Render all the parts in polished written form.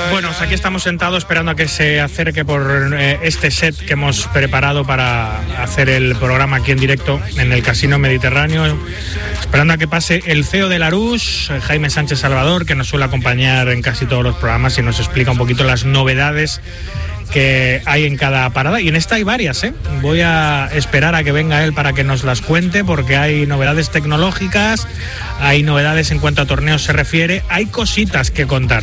Bueno, aquí estamos sentados esperando a que se acerque por este set que hemos preparado para hacer el programa aquí en directo en el Casino Mediterráneo, esperando a que pase el CEO de Larús, Jaime Sánchez Salvador, que nos suele acompañar en casi todos los programas y nos explica un poquito las novedades que hay en cada parada, y en esta hay varias, ¿eh? Voy a esperar a que venga él para que nos las cuente, porque hay novedades tecnológicas, hay novedades en cuanto a torneos se refiere, hay cositas que contar.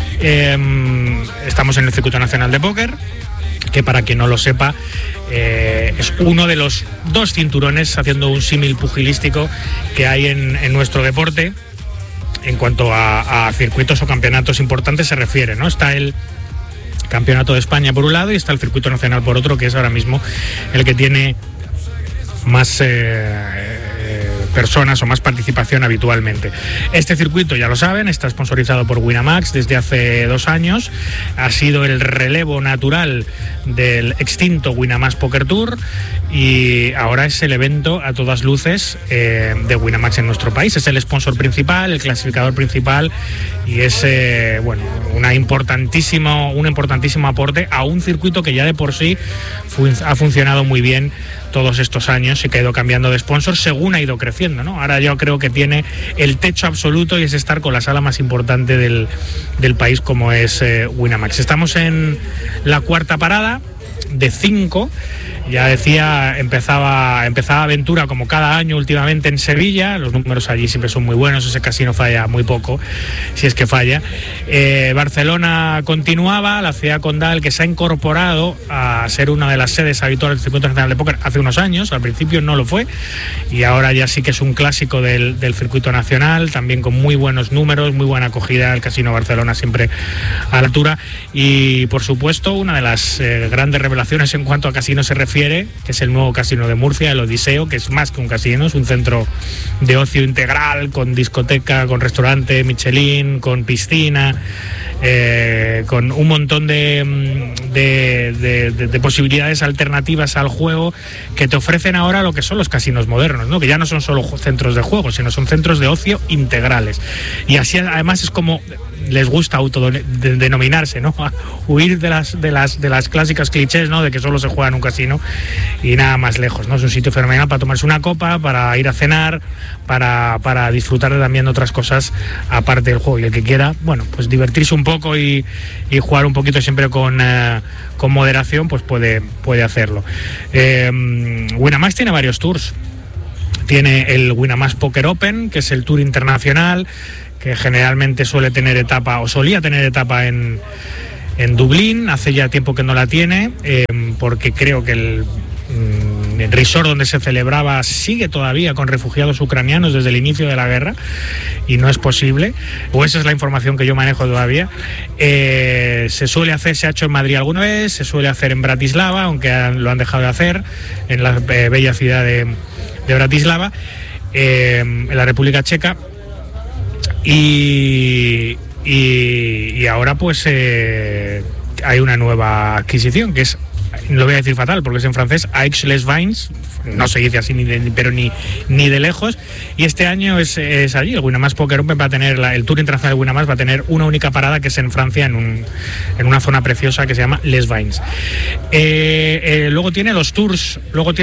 Estamos en el Circuito Nacional de Póquer, que para quien no lo sepa es uno de los 2 cinturones, haciendo un símil pugilístico, que hay en nuestro deporte en cuanto a circuitos o campeonatos importantes se refiere, ¿no? Está el Campeonato de España por un lado y está el Circuito Nacional por otro, que es ahora mismo el que tiene más personas o más participación habitualmente. Este circuito, ya lo saben, está sponsorizado por Winamax desde hace 2 años. Ha sido el relevo natural del extinto Winamax Poker Tour y ahora es el evento a todas luces de Winamax en nuestro país. Es el sponsor principal, el clasificador principal, y es un importantísimo aporte a un circuito que ya de por sí ha funcionado muy bien todos estos años y que ha ido cambiando de sponsor según ha ido creciendo, ¿no? Ahora yo creo que tiene el techo absoluto y es estar con la sala más importante del país, como es Winamax. Estamos en la 4ª parada de 5. Ya decía, empezaba aventura como cada año últimamente en Sevilla. Los números allí siempre son muy buenos, ese casino falla muy poco, si es que falla. Barcelona continuaba, la ciudad condal, que se ha incorporado a ser una de las sedes habituales del Circuito Nacional de Póquer hace unos años. Al principio no lo fue y ahora ya sí que es un clásico del Circuito Nacional, también con muy buenos números, muy buena acogida. El Casino Barcelona siempre a la altura, y por supuesto una de las grandes revelaciones en cuanto a casino se refiere, que es el nuevo casino de Murcia, el Odiseo, que es más que un casino, es un centro de ocio integral, con discoteca, con restaurante Michelin, con piscina, con un montón de posibilidades alternativas al juego que te ofrecen ahora lo que son los casinos modernos, ¿no? Que ya no son solo centros de juego, sino son centros de ocio integrales. Y así además es como les gusta autodenominarse, ¿no? Huir de las clásicas clichés, ¿no? De que solo se juega en un casino y nada más lejos, ¿no? Es un sitio fenomenal para tomarse una copa, para ir a cenar, para disfrutar de también otras cosas aparte del juego. Y el que quiera, bueno, pues divertirse un poco y jugar un poquito siempre con moderación, pues puede hacerlo. Winamax tiene varios tours. Tiene el Winamax Poker Open, que es el tour internacional, que generalmente suele tener etapa, o solía tener etapa en Dublín. Hace ya tiempo que no la tiene, porque creo que el resort donde se celebraba sigue todavía con refugiados ucranianos desde el inicio de la guerra y no es posible, o esa es la información que yo manejo todavía. Se ha hecho en Madrid alguna vez, se suele hacer en Bratislava, aunque lo han dejado de hacer, en la bella ciudad de Bratislava, en la República Checa. Y ahora pues hay una nueva adquisición, que es, lo voy a decir fatal porque es en francés, Aix-les-Bains, no se dice así ni de lejos, y este año es allí. El Winamax Poker Open va a tener, el Tour Internacional de Winamax va a tener una única parada, que es en Francia, en una zona preciosa que se llama Les Bains. Luego tiene los tours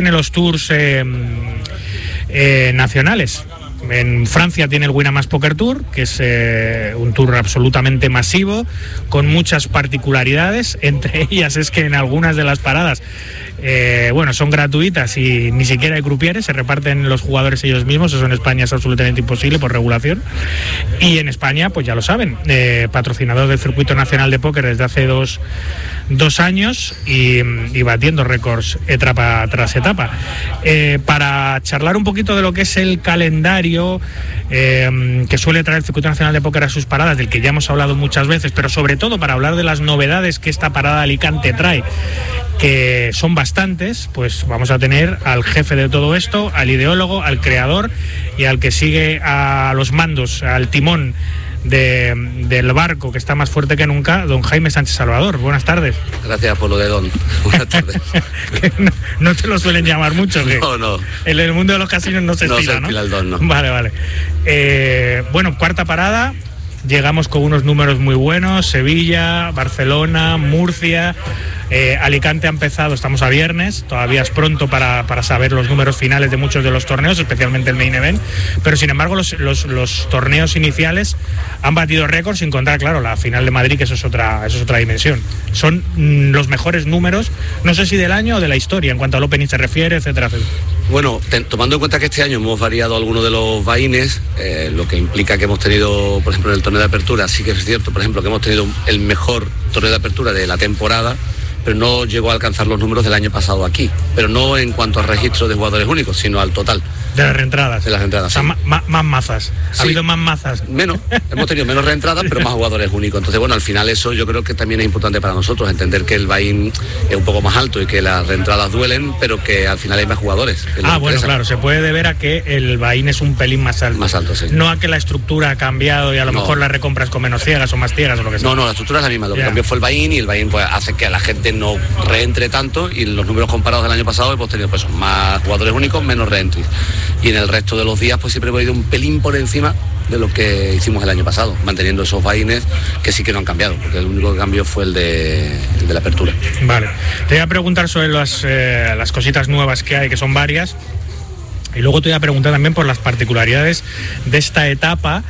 nacionales. En Francia tiene el Winamax Poker Tour, que es un tour absolutamente masivo, con muchas particularidades. Entre ellas es que en algunas de las paradas son gratuitas y ni siquiera hay croupiers, se reparten los jugadores ellos mismos. Eso en España es absolutamente imposible por regulación. Y en España, pues ya lo saben, patrocinador del Circuito Nacional de Póquer desde hace dos años y batiendo récords etapa tras etapa. Para charlar un poquito de lo que es el calendario que suele traer el Circuito Nacional de Póquer a sus paradas, del que ya hemos hablado muchas veces, pero sobre todo para hablar de las novedades que esta parada de Alicante trae, que son bastantes, pues vamos a tener al jefe de todo esto, al ideólogo, al creador y al que sigue a los mandos, al timón del barco, que está más fuerte que nunca, don Jaime Sánchez Salvador. Buenas tardes. Gracias por lo de don. Buenas tardes. no te lo suelen llamar mucho, ¿qué? No. En el mundo de los casinos no se estila, ¿no? El don, no. Vale. Cuarta parada llegamos con unos números muy buenos, Sevilla, Barcelona, Murcia, Alicante ha empezado, estamos a viernes, todavía es pronto para saber los números finales de muchos de los torneos, especialmente el Main Event, pero sin embargo los torneos iniciales han batido récords, sin contar, claro, la final de Madrid, que eso es otra dimensión. Son los mejores números, no sé si del año o de la historia, en cuanto al Opening se refiere, etcétera, etcétera. Bueno, tomando en cuenta que este año hemos variado algunos de los vaines, lo que implica que hemos tenido, por ejemplo, en el torneo de apertura, sí que es cierto, por ejemplo, que hemos tenido el mejor torneo de apertura de la temporada, pero no llegó a alcanzar los números del año pasado aquí, pero no en cuanto al registro de jugadores únicos, sino al total. De las reentradas. De las reentradas, o sea, sí. Más mazas. Sí. Ha habido más mazas. Menos. Hemos tenido menos reentradas, pero más jugadores únicos. Entonces, bueno, al final eso yo creo que también es importante para nosotros, entender que el buy-in es un poco más alto y que las reentradas duelen, pero que al final hay más jugadores. Bueno, claro, se puede deber a que el buy-in es un pelín más alto. Más alto, sí. No a que la estructura ha cambiado y a lo mejor las recompras con menos ciegas o más ciegas o lo que sea. No, la estructura es la misma. Lo que cambió fue el buy-in, y el buy-in pues hace que la gente no reentre tanto, y los números comparados del año pasado hemos tenido pues más jugadores únicos, menos reentries. Y en el resto de los días pues siempre hemos ido un pelín por encima de lo que hicimos el año pasado, manteniendo esos buy-ins que sí que no han cambiado, porque el único que cambió fue el de la apertura. Vale, te voy a preguntar sobre las cositas nuevas que hay, que son varias, y luego te voy a preguntar también por las particularidades de esta etapa,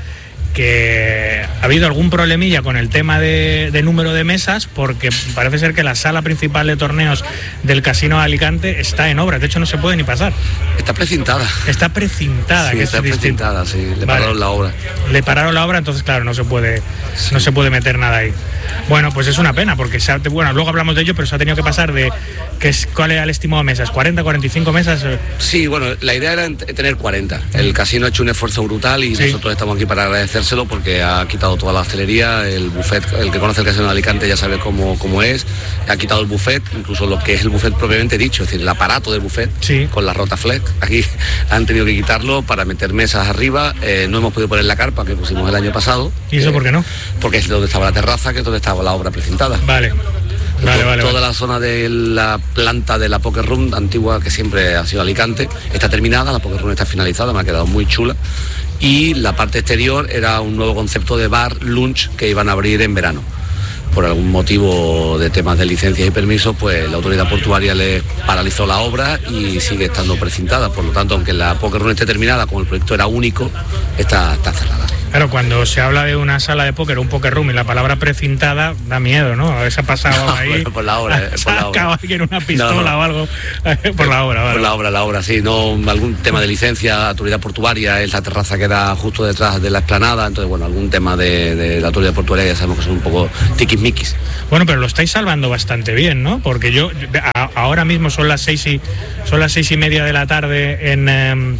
que ha habido algún problemilla con el tema de número de mesas, porque parece ser que la sala principal de torneos del Casino de Alicante está en obra, de hecho no se puede ni pasar. Está precintada. Está precintada. Sí, que está precintada, sí. Pararon la obra. Le pararon la obra, entonces claro, no se puede meter nada ahí. Bueno, pues es una pena, porque luego hablamos de ello, pero se ha tenido que pasar de ¿cuál era el estimado de mesas? ¿40, 45 mesas? Sí, bueno, la idea era tener 40. El casino ha hecho un esfuerzo brutal y nosotros estamos aquí para agradecérselo, porque ha quitado toda la hostelería, el buffet, el que conoce el Casino de Alicante ya sabe cómo es, ha quitado el buffet, incluso lo que es el buffet propiamente dicho, es decir, el aparato del buffet, con la Rotaflex. Aquí han tenido que quitarlo para meter mesas arriba, no hemos podido poner la carpa que pusimos el año pasado. ¿Y eso por qué no? Porque es donde estaba la terraza, que es donde estaba la obra precintada. Vale. Toda la zona de la planta de la Poker Room antigua, que siempre ha sido Alicante, está terminada, la Poker Room está finalizada, me ha quedado muy chula, y la parte exterior era un nuevo concepto de bar lunch que iban a abrir en verano. Por algún motivo de temas de licencias y permisos, pues la autoridad portuaria le paralizó la obra y sigue estando precintada. Por lo tanto, aunque la Poker Room esté terminada, como el proyecto era único, está cerrada. Claro, cuando se habla de una sala de póker, un poker room, y la palabra precintada, da miedo, ¿no? A veces ha pasado ahí. Bueno, por la obra, por la obra. Alguien una pistola o algo. Por la obra, vale. Por la obra, sí. No, algún tema de licencia, autoridad portuaria, es la terraza que da justo detrás de la explanada. Entonces, bueno, algún tema de la autoridad portuaria ya sabemos que son un poco tiquismiquis. Bueno, pero lo estáis salvando bastante bien, ¿no? Porque ahora mismo son las 6:30 de la tarde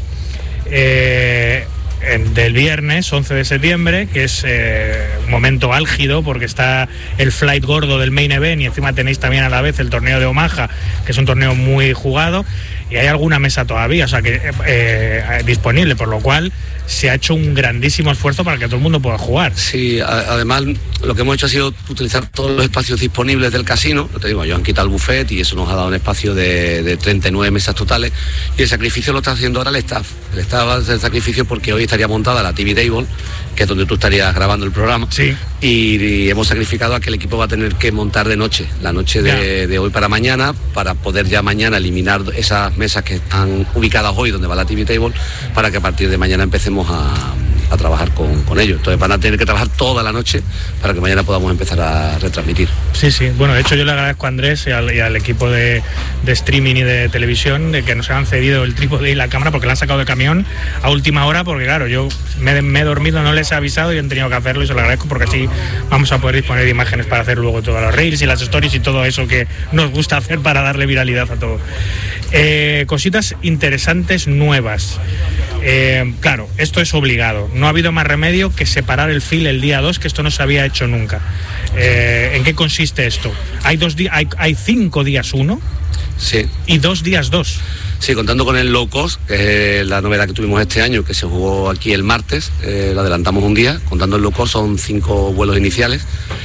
del viernes 11 de septiembre, que es un momento álgido, porque está el flight gordo del Main Event y encima tenéis también a la vez el torneo de Omaha, que es un torneo muy jugado, y hay alguna mesa todavía, o sea, que disponible, por lo cual se ha hecho un grandísimo esfuerzo para que todo el mundo pueda jugar. Sí, además lo que hemos hecho ha sido utilizar todos los espacios disponibles del casino. Te digo, ellos han quitado el buffet y eso nos ha dado un espacio de 39 mesas totales, y el sacrificio lo está haciendo ahora el staff. El staff va a hacer el sacrificio porque hoy estaría montada la TV Table, que es donde tú estarías grabando el programa. Sí. Y hemos sacrificado a que el equipo va a tener que montar de noche, la noche de hoy para mañana, para poder ya mañana eliminar esas mesas que están ubicadas hoy donde va la TV Table, para que a partir de mañana empecemos a trabajar con ellos. Entonces van a tener que trabajar toda la noche para que mañana podamos empezar a retransmitir. Sí, bueno, de hecho yo le agradezco a Andrés y al equipo de streaming y de televisión de que nos han cedido el trípode y la cámara, porque la han sacado de camión a última hora, porque claro, yo me he dormido, no les he avisado y han tenido que hacerlo, y se lo agradezco, porque así vamos a poder disponer de imágenes para hacer luego todos los reels y las stories y todo eso que nos gusta hacer para darle viralidad a todo. Cositas interesantes nuevas. Claro, esto es obligado. No ha habido más remedio que separar el fil el día 2, que esto no se había hecho nunca. ¿En qué consiste esto? Hay 5 días 1, sí, y 2 días 2. Sí, contando con el low cost, que es la novedad que tuvimos este año, que se jugó aquí el martes, lo adelantamos un día. Contando el low cost son 5 vuelos iniciales,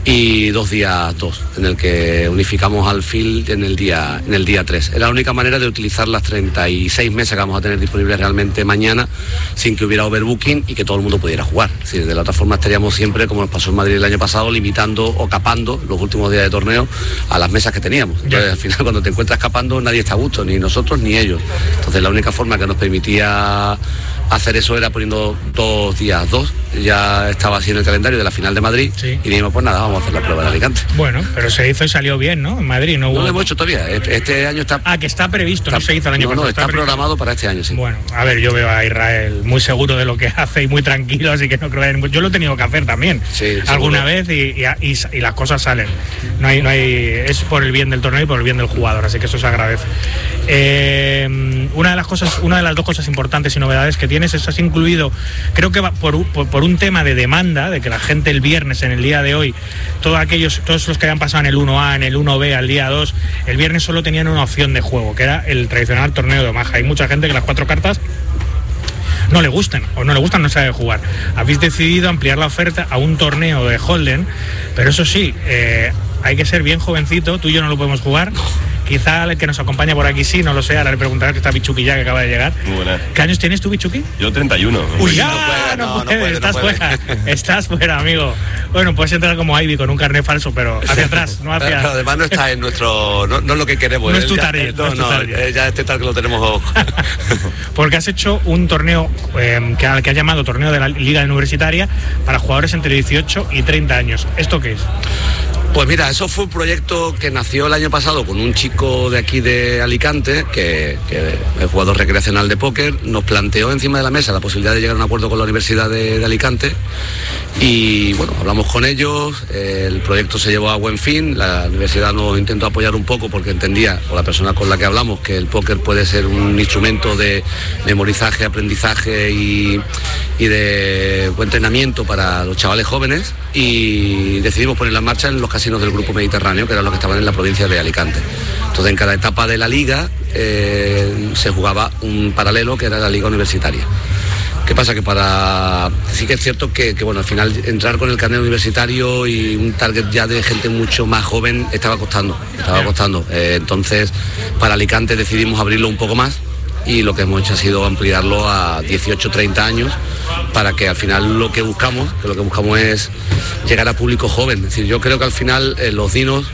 y 2 días 2, en el que unificamos al field en el día 3. Era la única manera de utilizar las 36 mesas que vamos a tener disponibles realmente mañana, sin que hubiera overbooking y que todo el mundo pudiera jugar. Es decir, de la otra forma estaríamos siempre, como nos pasó en Madrid el año pasado, limitando o capando los últimos días de torneo a las mesas que teníamos. Entonces, al final, cuando te encuentras capando, nadie está a gusto, ni nosotros ni ellos. Entonces, la única forma que nos permitía hacer eso era poniendo 2 días 2. Ya estaba así en el calendario de la final de Madrid, sí. Y dijimos, pues nada, vamos a hacer la prueba de Alicante. Bueno, pero se hizo y salió bien, ¿no? En Madrid no hubo... No lo hemos hecho todavía, este año está... que está previsto, no se hizo el año pasado. No, está programado para este año, sí. Bueno, a ver, yo veo a Israel muy seguro de lo que hace y muy tranquilo, así que no creo que... Yo lo he tenido que hacer también, sí, alguna vez, y las cosas salen. No hay... Es por el bien del torneo y por el bien del jugador, así que eso se agradece. Una de las 2 cosas importantes y novedades que tienes es has incluido, creo que por un tema de demanda, de que la gente el viernes, en el día de hoy, todos los que habían pasado en el 1A, en el 1B al día 2, el viernes solo tenían una opción de juego, que era el tradicional torneo de Omaha. Hay mucha gente que las 4 cartas no le gustan, no sabe jugar. Habéis decidido ampliar la oferta a un torneo de Holden, pero eso sí, hay que ser bien jovencito, tú y yo no lo podemos jugar. Quizá el que nos acompaña por aquí sí, no lo sé, ahora le preguntaré, que está Bichuki ya, que acaba de llegar. Muy buena. ¿Qué años tienes tú, Bichuki? Yo 31. Uy, ya, no puedes, estás fuera. Estás fuera, amigo. Bueno, puedes entrar como Ivy con un carnet falso, pero hacia atrás, no hacia... Pero además no está en nuestro... No es lo que queremos. No es tu target. Ya este tal que lo tenemos... Porque has hecho un torneo que has llamado Torneo de la Liga Universitaria para jugadores entre 18 y 30 años. ¿Esto qué es? Pues mira, eso fue un proyecto que nació el año pasado con un chico de aquí de Alicante, que es jugador recreacional de póker. Nos planteó encima de la mesa la posibilidad de llegar a un acuerdo con la Universidad de Alicante y bueno, hablamos con ellos, el proyecto se llevó a buen fin, la universidad nos intentó apoyar un poco porque entendía, o la persona con la que hablamos, que el póker puede ser un instrumento de memorizaje, aprendizaje y de entrenamiento para los chavales jóvenes, y decidimos ponerla en marcha en los casinos del Grupo Mediterráneo, que eran los que estaban en la provincia de Alicante. Entonces, en cada etapa de la liga se jugaba un paralelo, que era la liga universitaria. ¿Qué pasa? Que sí que es cierto que bueno, al final entrar con el carnet universitario y un target ya de gente mucho más joven estaba costando. Entonces, para Alicante decidimos abrirlo un poco más, y lo que hemos hecho ha sido ampliarlo a 18-30 años, para que al final lo que buscamos es llegar a público joven. Es decir, yo creo que al final los dinos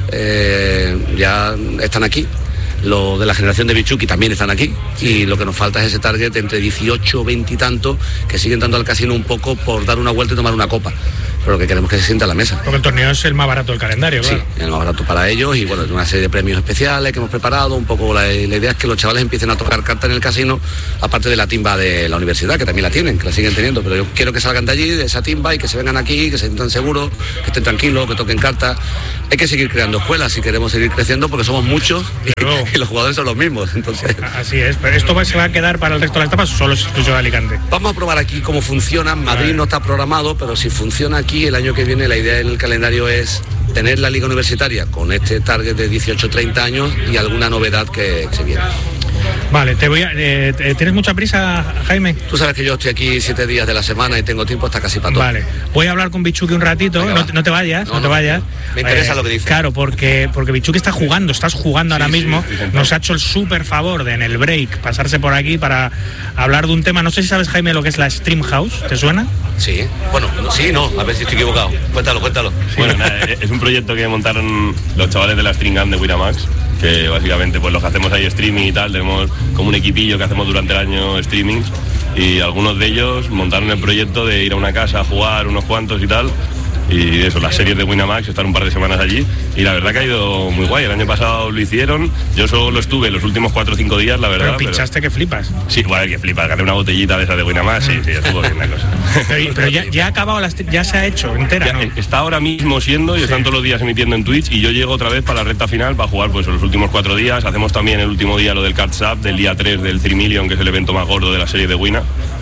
ya están aquí. Los de la generación de Bichuki también están aquí, y lo que nos falta es ese target entre 18, 20 y tanto, que siguen entrando al casino un poco por dar una vuelta y tomar una copa, pero que queremos que se sienta a la mesa. Porque el torneo es el más barato del calendario, claro. Sí, el más barato para ellos, y bueno, una serie de premios especiales que hemos preparado. Un poco la idea es que los chavales empiecen a tocar cartas en el casino, aparte de la timba de la universidad, que también la tienen, que la siguen teniendo, pero yo quiero que salgan de allí, de esa timba, y que se vengan aquí, que se sientan seguros, que estén tranquilos, que toquen cartas. Hay que seguir creando escuelas si queremos seguir creciendo, porque somos muchos y los jugadores son los mismos. Entonces, así es, pero ¿esto se va a quedar para el resto de las etapas o solo es exclusivo de Alicante? Vamos a probar aquí cómo funciona. Madrid no está programado, pero si funciona aquí, el año que viene la idea en el calendario es tener la liga universitaria con este target de 18-30 años y alguna novedad que se viene. Vale, ¿tienes mucha prisa, Jaime? Tú sabes que yo estoy aquí 7 días de la semana y tengo tiempo hasta casi para todo. Vale, voy a hablar con Bichuki un ratito. No te vayas, no te vayas. Me interesa lo que dices. Claro, porque Bichuki estás jugando ahora mismo. Sí, nos ha hecho el súper favor de, en el break, pasarse por aquí para hablar de un tema. No sé si sabes, Jaime, lo que es la Stream House. ¿Te suena? Sí, bueno, a ver si estoy equivocado. Cuéntalo. Sí. Bueno, es un proyecto que montaron los chavales de la String Gun de Winamax, que básicamente pues los que hacemos ahí streaming y tal, tenemos como un equipillo que hacemos durante el año streaming, y algunos de ellos montaron el proyecto de ir a una casa a jugar unos cuantos y tal, y eso, las series de Winamax, estar un par de semanas allí, y la verdad que ha ido muy guay. El año pasado lo hicieron, yo solo estuve los últimos 4 o 5 días, la verdad. Pero pinchaste que flipas. Sí, bueno, que flipas, gané una botellita de esas de Winamax, sí, estuvo bien la cosa. Pero ya ha acabado, ya se ha hecho entera, ya, ¿no? Está ahora mismo siendo, y están todos los días emitiendo en Twitch, y yo llego otra vez para la recta final para jugar pues los últimos 4 días. Hacemos también el último día lo del Cards Up, del día 3 del 3 Million, que es el evento más gordo de la serie de Wina.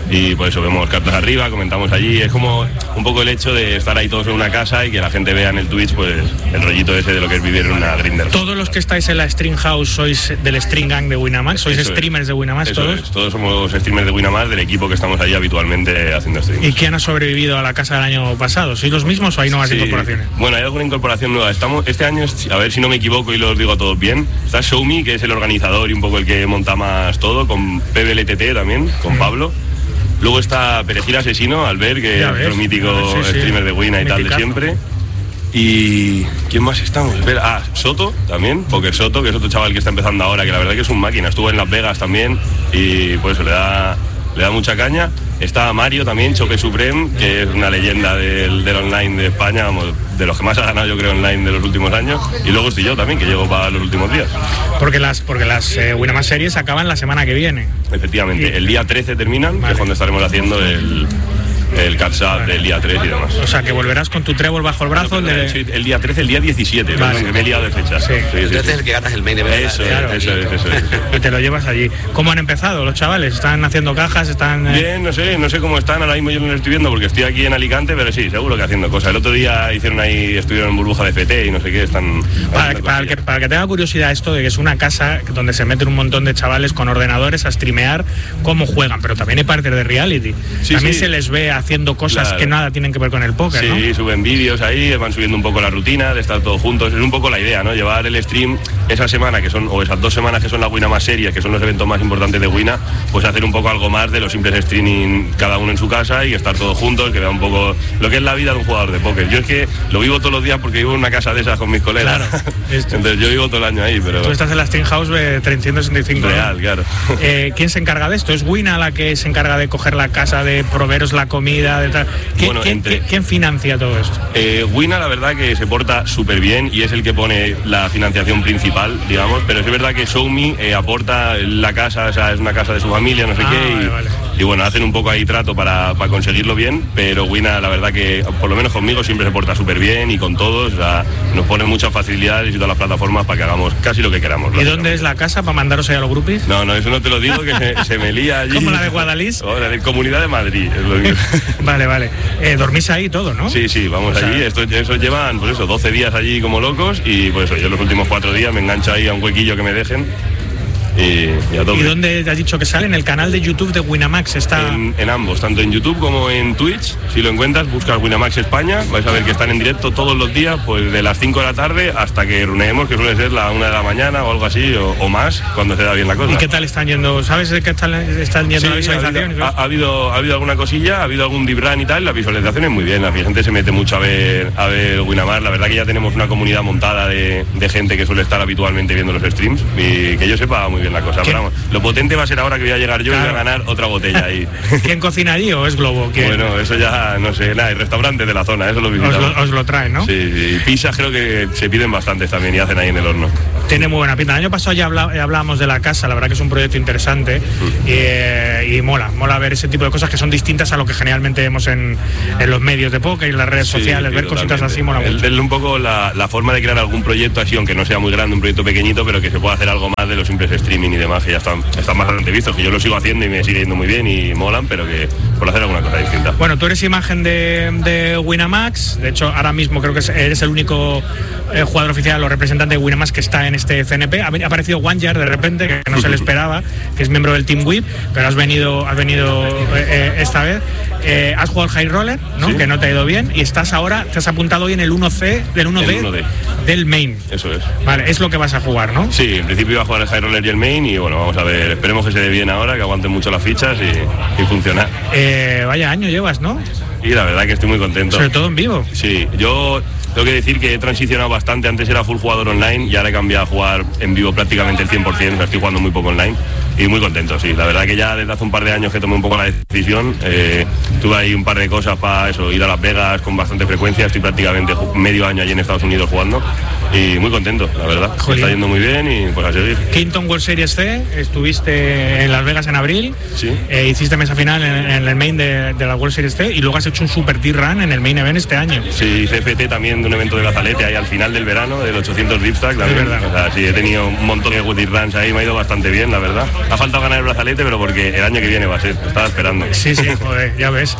y por eso vemos cartas arriba, comentamos allí, es como un poco el hecho de estar ahí todos en una casa y que la gente vea en el Twitch pues el rollito ese de lo que es vivir en una grinder. Todos los que estáis en la Stream House sois del Stream Gang de Winamax, sois streamers de Winamax todos. Todos somos streamers de Winamax, del equipo que estamos allí habitualmente haciendo streams. ¿Y quién ha sobrevivido a la casa del año pasado? ¿Sois los mismos o hay nuevas incorporaciones? Bueno, hay alguna incorporación nueva. Este año, a ver si no me equivoco y lo digo a todos bien, está Xiaomi, que es el organizador y un poco el que monta más todo, con PBLTT también, con Pablo. Luego está Perejil Asesino, Albert, que es otro mítico streamer de Wina y tal de siempre. ¿Y quién más estamos? Espera, Soto también, Poker Soto, que es otro chaval que está empezando ahora, que la verdad que es un máquina, estuvo en Las Vegas también y pues le da mucha caña. Está Mario también, Choque Supreme, que es una leyenda del online de España, vamos, de los que más ha ganado yo creo online de los últimos años. Y luego estoy yo también, que llego para los últimos días. Porque las Winamax series acaban la semana que viene. Efectivamente, el día 13 terminan, que es cuando estaremos haciendo el catch-up del día 3 y demás. O sea, que volverás con tu trébol bajo el brazo. El día 13, el día 17, que me he liado de fecha. Sí. El 13 es el que ganas el main event. Eso es. Y te lo llevas allí. ¿Cómo han empezado los chavales? ¿Están haciendo cajas? ¿Están...? Bien, no sé cómo están, ahora mismo yo no lo estoy viendo porque estoy aquí en Alicante, pero sí, seguro que haciendo cosas. El otro día estuvieron en burbuja de FT y no sé qué, están... Para que tenga curiosidad esto de que es una casa donde se meten un montón de chavales con ordenadores a streamear cómo juegan, pero también hay partes de reality. También se les ve haciendo cosas que nada tienen que ver con el póker, ¿no? Sí, suben vídeos ahí, van subiendo un poco la rutina de estar todos juntos. Es un poco la idea, ¿no? Llevar el stream esa semana o esas 2 semanas que son la Winamax series, que son los eventos más importantes de Wina, pues hacer un poco algo más de los simples streaming cada uno en su casa y estar todos juntos, que vea un poco lo que es la vida de un jugador de póker. Yo es que lo vivo todos los días porque vivo en una casa de esas con mis colegas. Claro, entonces yo vivo todo el año ahí, pero... Tú estás en la Stream House de 365. Real, ¿no? Claro. ¿Quién se encarga de esto? ¿Es Wina la que se encarga de coger la casa, de proveeros la comida, de tal? ¿Quién financia todo esto? Wina la verdad que se porta súper bien y es el que pone la financiación principal, digamos, pero es verdad que Xiaomi aporta la casa, o sea, es una casa de su familia, no sé qué, vale. Y bueno, hacen un poco ahí trato para conseguirlo bien, pero Wina la verdad que por lo menos conmigo siempre se porta súper bien y con todos, o sea, nos pone muchas facilidades y todas las plataformas para que hagamos casi lo que queramos. ¿Y dónde es la casa para mandaros ahí a los grupis? No, eso no te lo digo, que se me lía allí. ¿Como la de Guadalís? La de Comunidad de Madrid, es lo mismo. Vale. ¿Dormís ahí todo, no? Sí, vamos allí, eso llevan, pues eso, 12 días allí como locos y pues eso, yo los últimos 4 días me engancho ahí a un huequillo que me dejen. ¿Y dónde te has dicho que sale? En el canal de YouTube de Winamax está... En ambos, tanto en YouTube como en Twitch. Si lo encuentras, buscas Winamax España, vais a ver que están en directo todos los días, pues de las 5 de la tarde hasta que runeemos, que suele ser la 1 de la mañana o algo así, o más, cuando se da bien la cosa. ¿Y qué tal están yendo? ¿Sabes de qué están yendo las visualizaciones? Ha habido alguna cosilla, ha habido algún deep run y tal, la visualización es muy bien, la gente se mete mucho a ver Winamax. La verdad que ya tenemos una comunidad montada de gente que suele estar habitualmente viendo los streams y que yo sepa muy bien la cosa. Pero vamos, lo potente va a ser ahora que voy a llegar yo y voy a ganar otra botella ahí. ¿Quién cocina allí o es Globo? Bueno, eso ya no sé, hay restaurantes de la zona, eso lo visitamos. Os lo traen, ¿no? Sí, y pizzas creo que se piden bastantes también y hacen ahí en el horno. Tiene muy buena pinta. El año pasado ya hablábamos de la casa, la verdad que es un proyecto interesante y mola ver ese tipo de cosas que son distintas a lo que generalmente vemos en los medios de póker y en las redes sociales, ver cositas así mola mucho. Un poco la forma de crear algún proyecto así, aunque no sea muy grande, un proyecto pequeñito, pero que se pueda hacer algo más de los simples streaming y demás, que ya están bastante vistos, que yo lo sigo haciendo y me sigue yendo muy bien y molan, pero que por hacer alguna cosa distinta. Bueno, tú eres imagen de Winamax, de hecho ahora mismo creo que eres el único jugador oficial o representante de Winamax que está en este CNP. Ha aparecido Wanjar de repente, que no se le esperaba, que es miembro del Team WIP, pero has venido esta vez. Has jugado el High Roller, ¿no? Sí. Que no te ha ido bien, y te has apuntado hoy en el 1C del main. Eso es. Vale, es lo que vas a jugar, ¿no? Sí, en principio iba a jugar el High Roller y el main y bueno, vamos a ver, esperemos que se dé bien ahora, que aguanten mucho las fichas y funcionar. Vaya año llevas, ¿no? Y la verdad que estoy muy contento. Sobre todo en vivo. Sí, yo tengo que decir que he transicionado bastante. Antes era full jugador online y ahora he cambiado a jugar en vivo prácticamente el 100%, o sea, estoy jugando muy poco online y muy contento, sí. La verdad que ya desde hace un par de años que tomé un poco la decisión, tuve ahí un par de cosas para eso, ir a Las Vegas con bastante frecuencia, estoy prácticamente medio año allí en Estados Unidos jugando y muy contento, la verdad. Está yendo muy bien y pues a seguir. Quinton World Series C, estuviste en Las Vegas en abril, sí. Hiciste mesa final en el main de la World Series C y luego has hecho un Super T-Run en el main event este año. Sí, hice FT también de un evento de Brazalete ahí al final del verano, del 800 Dipstack también. O sea, sí, he tenido un montón de T-Runs ahí, me ha ido bastante bien, la verdad. Ha faltado ganar el Brazalete, pero porque el año que viene va a ser, estaba esperando. Sí, joder, ya ves.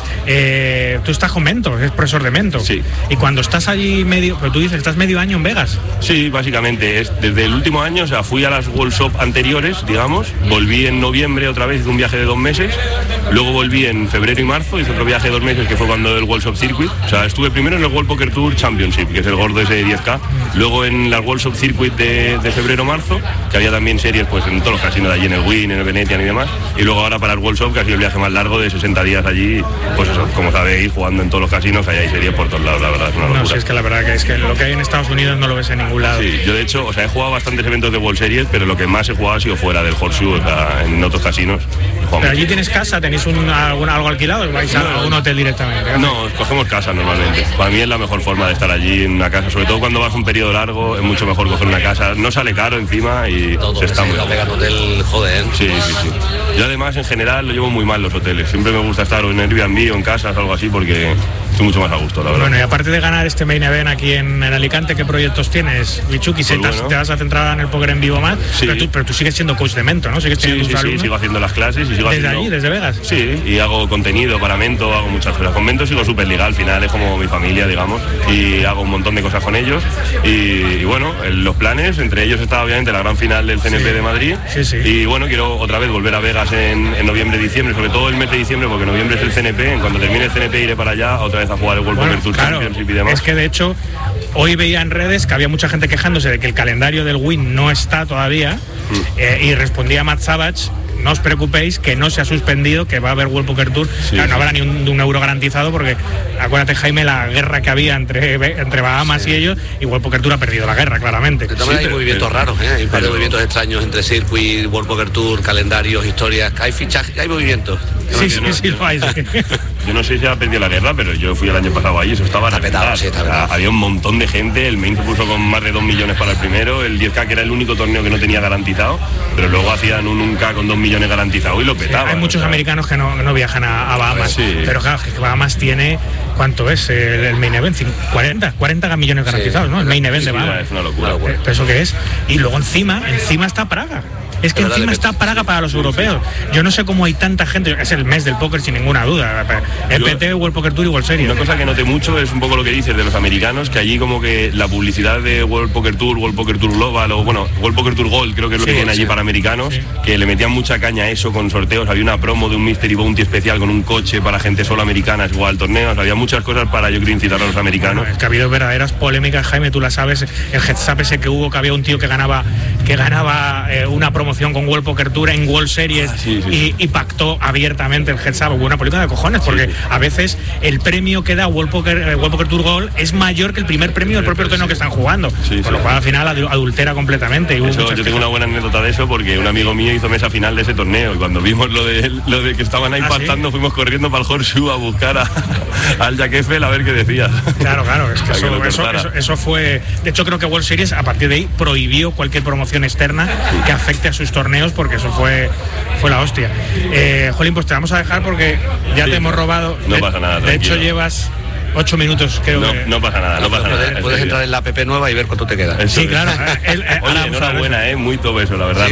Tú estás con Mento, es profesor de Mento. Sí. Y cuando estás allí pero tú dices que estás medio año en Vegas. Sí, básicamente, desde el último año, o sea, fui a las World Shop anteriores, digamos, volví en noviembre otra vez, hice un viaje de 2 meses, luego volví en febrero y marzo, hice otro viaje de 2 meses que fue cuando el World Shop Circuit, o sea, estuve primero en el World Poker Tour Championship, que es el gordo ese de 10K, luego en la World Shop Circuit de febrero-marzo, que había también series pues en todos los casinos de allí, en el Wynn, en el Venetian y demás, y luego ahora para el World Shop, que ha sido el viaje más largo de 60 días allí, pues eso, como sabéis, jugando en todos los casinos, ahí hay series por todos lados, la verdad, es una locura. No, sí, es que la verdad que lo que hay en Estados Unidos no lo ves en ningún lado. Sí, yo de hecho, o sea, he jugado bastantes eventos de World Series, pero lo que más he jugado ha sido fuera del Horseshoe, o sea, en otros casinos. Pero allí tienes casa, tenéis algo alquilado, o vais a un hotel directamente. No, cogemos casa normalmente. Para mí es la mejor forma de estar allí en una casa, sobre todo cuando vas un periodo largo, es mucho mejor coger una casa. No sale caro encima y todo, se está muy bien. Pegar hotel, joder. Sí. Yo además en general lo llevo muy mal los hoteles. Siempre me gusta estar en Airbnb o en casas o algo así porque estoy mucho más a gusto, la verdad. Bueno, y aparte de ganar este main event aquí en Alicante, ¿qué proyectos tienes, Michuki? Pues bueno, te vas a centrar en el póker en vivo más, sí. pero tú sigues siendo coach de Mento, ¿no? ¿Sigues teniendo tus alumnos? Sí, sigo haciendo las clases y sigo ¿Desde allí, desde Vegas? Sí, y hago contenido para Mento, hago muchas cosas. Con Mento sigo Superliga, al final es como mi familia, digamos, y hago un montón de cosas con ellos. Y bueno, los planes, entre ellos está obviamente la gran final del CNP de Madrid. Sí. Y bueno, quiero otra vez volver a Vegas en noviembre, diciembre, sobre todo el mes de diciembre, porque noviembre es el CNP. En cuanto termine el CNP iré para allá otra vez a jugar el World Poker Tour Championship y demás. Es que de hecho, hoy veía en redes que había mucha gente quejándose de que el calendario del Wynn no está todavía, y respondía Matt Savage: no os preocupéis, que no se ha suspendido, que va a haber World Poker Tour. Claro, no habrá ni un euro garantizado, porque acuérdate, Jaime, la guerra que había entre Bahamas y ellos, y World Poker Tour ha perdido la guerra, claramente. De todas maneras hay movimientos raros, hay un par de movimientos extraños entre Circuit, World Poker Tour, calendarios, historias, hay fichajes, hay movimientos. Sí, lo hay. Yo no sé si ha perdido la guerra, pero yo fui el año pasado allí, eso estaba petado, sí, había un montón de gente, el main se puso con más de 2 millones para el primero, el 10K que era el único torneo que no tenía garantizado, pero luego hacían un 1K con 2 millones garantizados y lo petaba. Hay muchos americanos que no viajan a Bahamas, pero claro, que Bahamas tiene, ¿cuánto es el main event? 40 millones garantizados, ¿no? El main event de Bahamas. Es una locura. ¿Eso qué es? Y luego encima está Praga. Es que encima está Praga para los europeos. Yo no sé cómo hay tanta gente. Es el mes del póker sin ninguna duda. EPT, World Poker Tour y World Series. Una cosa que noté mucho es un poco lo que dices de los americanos, que allí como que la publicidad de World Poker Tour Global, o bueno, World Poker Tour Gold, creo que es lo que tienen allí para americanos, que le metían mucha caña a eso con sorteos. Había una promo de un Mystery Bounty especial con un coche para gente solo americana, igual torneos. Había muchas cosas para, yo creo, incitar a los americanos. Bueno, es que ha habido verdaderas polémicas, Jaime, tú la sabes. El heads up ese que hubo, que había un tío que ganaba una promoción con World Poker Tour en World Series, y pactó abiertamente el heads up. Hubo una política de cojones, porque a veces el premio que da World Poker Tour Gold es mayor que el primer premio del propio torneo que están jugando, por lo cual al final adultera completamente. Yo tengo una buena anécdota de eso, porque un amigo mío hizo mesa final de ese torneo, y cuando vimos lo de que estaban ahí pactando, fuimos corriendo para el Horseshoe a buscar al Jack Eiffel a ver qué decía. Claro, es que eso fue. De hecho, creo que World Series a partir de ahí prohibió cualquier promoción externa que afecte a sus torneos, porque eso fue la hostia. Jolín, pues te vamos a dejar porque ya te hemos robado. No pasa nada. De hecho, llevas 8 minutos, creo. No pasa nada, Puedes entrar en la app nueva y ver cuánto te queda. Sí, claro. Oye, enhorabuena, muy top eso, la verdad.